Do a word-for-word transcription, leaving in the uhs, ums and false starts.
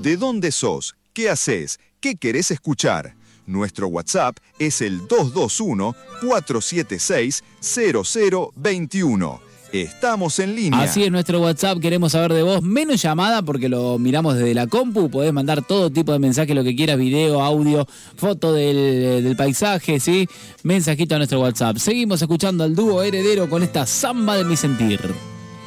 ¿De dónde sos? ¿Qué haces? ¿Qué querés escuchar? Nuestro WhatsApp es el dos dos uno, cuatro siete seis, cero cero dos uno. Estamos en línea. Así es nuestro WhatsApp, queremos saber de vos, menos llamada porque lo miramos desde la compu, podés mandar todo tipo de mensaje, lo que quieras, video, audio, foto del, del paisaje, ¿sí? Mensajito a nuestro WhatsApp. Seguimos escuchando al dúo Heredero con esta Samba de mi sentir.